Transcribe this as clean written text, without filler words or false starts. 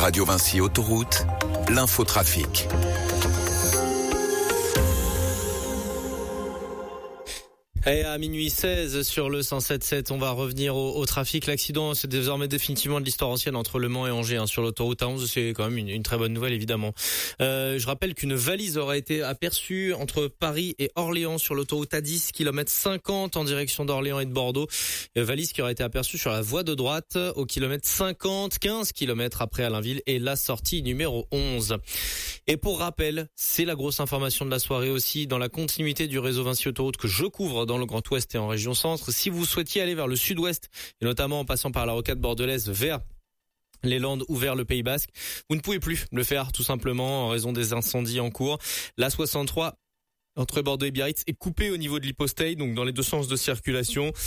Radio Vinci Autoroute, l'infotrafic. Et à minuit 16 sur le 107.7, on va revenir au trafic. L'accident, c'est désormais définitivement de l'histoire ancienne entre Le Mans et Angers sur l'autoroute A11. C'est quand même une très bonne nouvelle, évidemment. Je rappelle qu'une valise aurait été aperçue entre Paris et Orléans sur l'autoroute A10, kilomètre 50 en direction d'Orléans et de Bordeaux. Valise qui aurait été aperçue sur la voie de droite au kilomètre 50, 15 kilomètres après Allainville et la sortie numéro 11. Et pour rappel, c'est la grosse information de la soirée aussi dans la continuité du réseau Vinci Autoroute que je couvre dans le Grand Ouest et en région centre. Si vous souhaitiez aller vers le sud-ouest et notamment en passant par la rocade bordelaise vers les Landes ou vers le Pays Basque, vous ne pouvez plus le faire tout simplement en raison des incendies en cours. La 63 entre Bordeaux et Biarritz est coupée au niveau de l'Hypostaye, donc dans les deux sens de circulation.